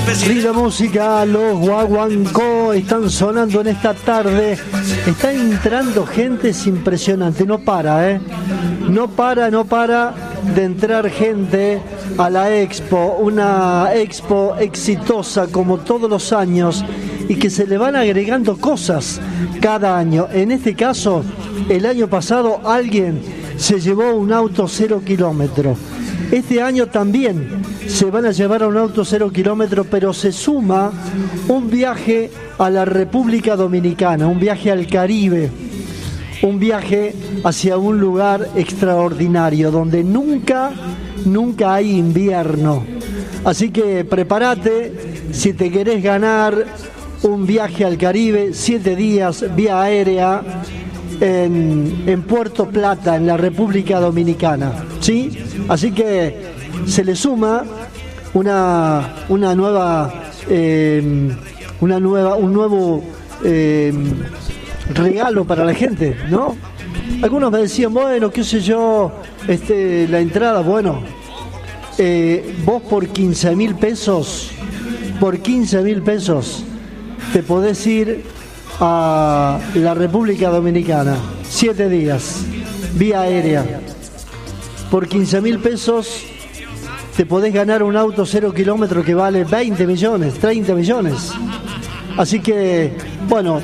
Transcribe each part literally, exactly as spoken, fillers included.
Linda música, los Guaguancó están sonando en esta tarde. Está entrando gente, es impresionante, no para, ¿eh? No para, no para de entrar gente a la expo, una expo exitosa como todos los años y que se le van agregando cosas cada año. En este caso, el año pasado alguien se llevó un auto cero kilómetro. Este año también se van a llevar a un auto cero kilómetro, pero se suma un viaje a la República Dominicana, un viaje al Caribe, un viaje hacia un lugar extraordinario, donde nunca, nunca hay invierno. Así que prepárate, si te querés ganar un viaje al Caribe, siete días, vía aérea, en, en Puerto Plata, en la República Dominicana, ¿sí? Así que se le suma una, una nueva, eh, una nueva, un nuevo eh, regalo para la gente, ¿no? Algunos me decían, bueno, qué sé yo, este, la entrada, bueno, eh, vos por quince mil pesos, por quince mil pesos, te podés ir a la República Dominicana, siete días, vía aérea. Por quince mil pesos te podés ganar un auto cero kilómetro que vale veinte millones, treinta millones. Así que, bueno,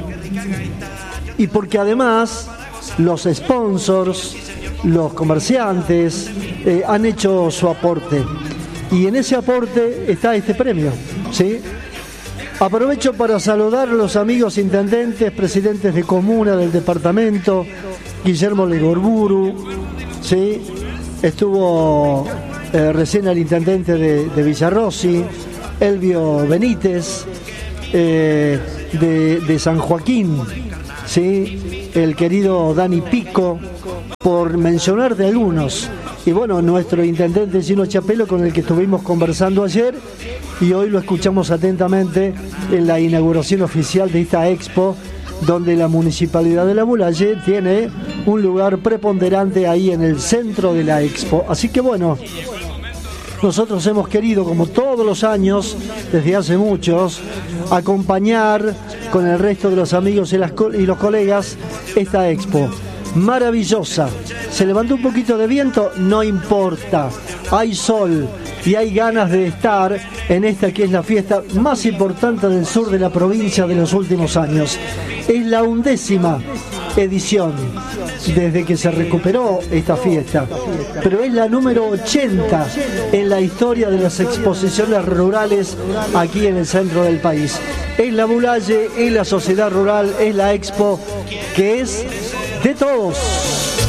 y porque además los sponsors, los comerciantes eh, han hecho su aporte. Y en ese aporte está este premio, ¿sí? Aprovecho para saludar a los amigos intendentes, presidentes de comuna del departamento, Guillermo Legorburu, ¿sí? Estuvo eh, recién el intendente de, de Villarrossi, Elvio Benítez, eh, de, de San Joaquín, ¿sí? El querido Dani Pico, por mencionar de algunos. Y bueno, nuestro intendente Gino Chapelo, con el que estuvimos conversando ayer, y hoy lo escuchamos atentamente en la inauguración oficial de esta expo, donde la Municipalidad de La Mulaye tiene un lugar preponderante ahí en el centro de la expo. Así que bueno, nosotros hemos querido, como todos los años, desde hace muchos, acompañar con el resto de los amigos y, las, y los colegas esta expo. Maravillosa. Se levantó un poquito de viento, no importa. Hay sol y hay ganas de estar en esta que es la fiesta más importante del sur de la provincia de los últimos años. Es la undécima edición desde que se recuperó esta fiesta, pero es la número ochenta en la historia de las exposiciones rurales aquí en el centro del país. Es la Mulaye, es la sociedad rural, es la expo que es de todos.